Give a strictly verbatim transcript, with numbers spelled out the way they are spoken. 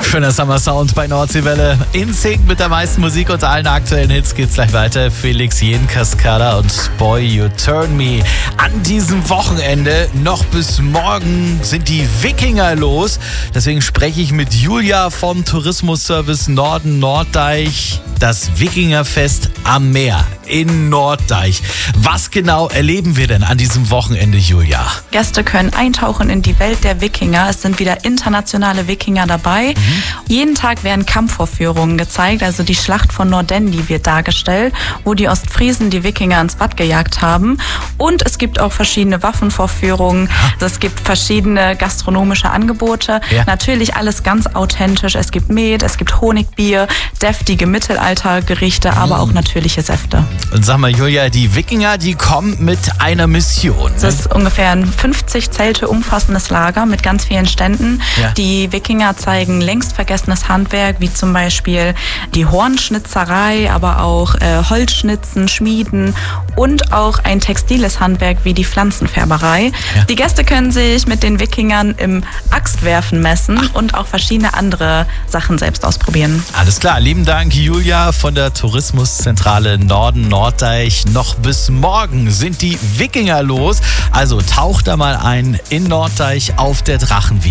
Schöner Summer Sound bei Nordseewelle. In Sync mit der meisten Musik und allen aktuellen Hits geht's gleich weiter. Felix Jen Cascada und Boy You Turn Me. An diesem Wochenende noch bis morgen sind die Wikinger los. Deswegen spreche ich mit Julia vom Tourismusservice Norden Norddeich. Das Wikingerfest am Meer in Norddeich. Was genau erleben wir denn an diesem Wochenende, Julia? Gäste können eintauchen in die Welt der Wikinger. Es sind wieder internationale Wikinger dabei. Mhm. Jeden Tag werden Kampfvorführungen gezeigt, also die Schlacht von Nordendi wird dargestellt, wo die Ostfriesen die Wikinger ins Bad gejagt haben. Und es gibt auch verschiedene Waffenvorführungen. Ja. Es gibt verschiedene gastronomische Angebote. Ja. Natürlich alles ganz authentisch. Es gibt Met, es gibt Honigbier, deftige Mittelaltergerichte, mhm. aber auch natürliche Säfte. Und sag mal, Julia, die Wikinger, die kommen mit einer Mission. Das ist ungefähr ein fünfzig Zelte umfassendes Lager mit ganz vielen Ständen. Ja. Die Wikinger zeigen längst vergessenes Handwerk, wie zum Beispiel die Hornschnitzerei, aber auch äh, Holzschnitzen, Schmieden und auch ein textiles Handwerk wie die Pflanzenfärberei. Ja. Die Gäste können sich mit den Wikingern im Axtwerfen messen Ach. und auch verschiedene andere Sachen selbst ausprobieren. Alles klar, lieben Dank, Julia von der Tourismuszentrale Norden Norddeich. Noch bis morgen sind die Wikinger los. Also taucht da mal ein in Norddeich auf der Drachenwiese.